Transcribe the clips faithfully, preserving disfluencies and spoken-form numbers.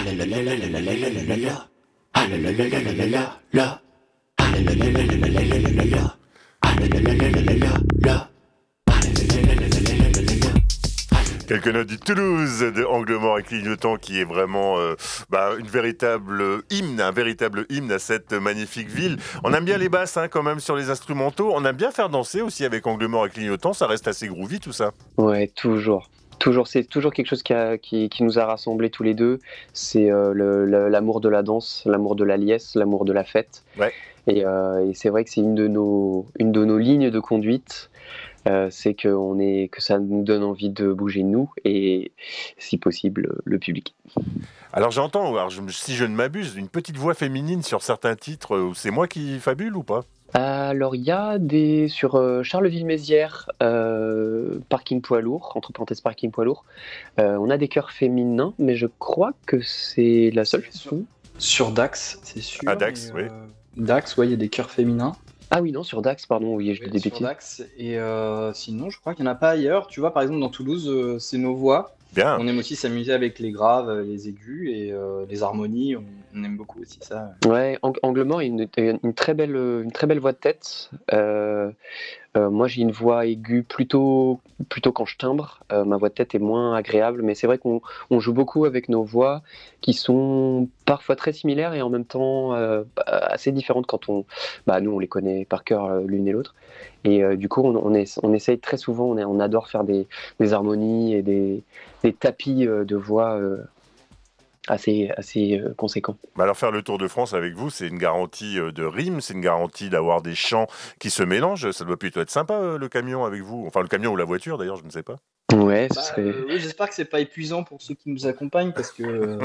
la la la la la la la la la la la. Ah la la la la la la la la. Ah la la la la la la la la la la. Ah la la la la la la la la. Ah la la la la la la la la la. Quelques notes du Toulouse de Angle-Mort et Clignotant qui est vraiment euh, bah, une véritable hymne, un véritable hymne à cette magnifique ville. On aime bien les basses hein, quand même sur les instrumentaux. On aime bien faire danser aussi avec Angle-Mort et Clignotant. Ça reste assez groovy tout ça. Ouais, toujours. Toujours, c'est toujours quelque chose qui, a, qui, qui nous a rassemblés tous les deux. C'est euh, le, le, l'amour de la danse, l'amour de la liesse, l'amour de la fête. Ouais. Et, euh, et c'est vrai que c'est une de nos, une de nos lignes de conduite. Euh, c'est que, on est, que ça nous donne envie de bouger nous et, si possible, le public. Alors j'entends, alors, je, si je ne m'abuse, une petite voix féminine sur certains titres. C'est moi qui fabule ou pas ? Alors il y a des sur euh, Charleville-Mézières, euh, parking poids lourd, entre parenthèses parking poids lourd. Euh, on a des chœurs féminins, mais je crois que c'est la seule chanson. Sur Dax, c'est sûr. Ah, Dax, et, oui. Euh, Dax, ouais, il y a des chœurs féminins. Ah oui, non, sur Dax, pardon, oui, je dis Ouais, des sur bêtises. Dax. Et euh, sinon, je crois qu'il n'y en a pas ailleurs. Tu vois, par exemple, dans Toulouse, euh, c'est nos voix. Bien. On aime aussi s'amuser avec les graves, euh, les aigus et euh, les harmonies. On, on aime beaucoup aussi ça. Ouais, Ang- Angle-Mort a une, une très belle, une très belle voix de tête. Euh, euh, moi, j'ai une voix aiguë plutôt, plutôt quand je timbre. Euh, ma voix de tête est moins agréable, mais c'est vrai qu'on on joue beaucoup avec nos voix qui sont parfois très similaires et en même temps euh, assez différentes quand on, bah, nous, on les connaît par cœur euh, l'une et l'autre. Et euh, du coup, on, on, est, on essaye très souvent, on, est, on adore faire des, des harmonies et des, des tapis euh, de voix euh, assez, assez euh, conséquents. Bah alors faire le Tour de France avec vous, c'est une garantie euh, de rime, c'est une garantie d'avoir des chants qui se mélangent. Ça doit plutôt être sympa euh, le camion avec vous. Enfin le camion ou la voiture d'ailleurs, je ne sais pas. Ouais, ce Bah, serait... euh, oui, j'espère que c'est pas épuisant pour ceux qui nous accompagnent parce que euh,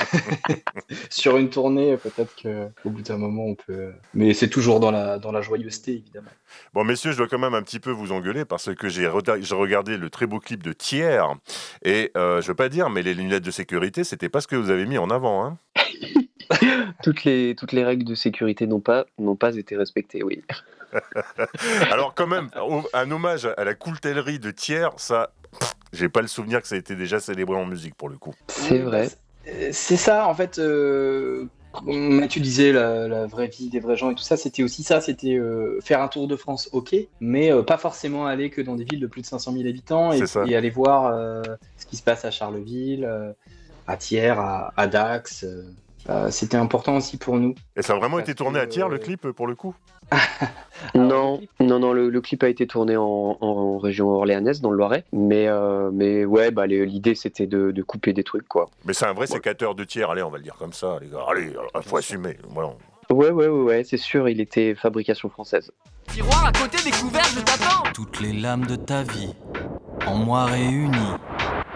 sur une tournée, peut-être qu'au bout d'un moment, on peut. Mais c'est toujours dans la, dans la joyeuseté, évidemment. Bon messieurs, je dois quand même un petit peu vous engueuler parce que j'ai, reta- j'ai regardé le très beau clip de Thiers et euh, je veux pas dire, mais les lunettes de sécurité, c'était pas ce que vous avez mis en avant. Hein. toutes, les, toutes les règles de sécurité n'ont pas, n'ont pas été respectées, oui. Alors quand même, un hommage à la coultellerie de Thiers, ça, pff, j'ai pas le souvenir que ça a été déjà célébré en musique pour le coup. C'est Oui, vrai. bah, c'est- c'est ça, en fait. Euh, Mathieu disait la, la vraie vie des vrais gens et tout ça, c'était aussi ça, c'était euh, faire un tour de France, ok, mais euh, pas forcément aller que dans des villes de plus de cinq cent mille habitants et, C'est ça. et aller voir euh, ce qui se passe à Charleville, euh, à Thiers, à, à Dax. euh. Euh, c'était important aussi pour nous. Et ça a vraiment Parce été tourné que, à Thiers le euh, clip pour le coup. Non, le clip non, non, le, le clip a été tourné en, en, en région orléanaise, dans le Loiret. Mais, euh, mais ouais, bah, les- l'idée c'était de, de couper des trucs, quoi. Mais c'est un vrai sécateur de Thiers, allez, on va le dire comme ça, les gars. Allez, il faut assumer. Voilà. Ouais, ouais, ouais, ouais, c'est sûr, il était fabrication française. Tiroir à côté des couverts, je t'attends. Toutes les lames de ta vie, en moi réunies,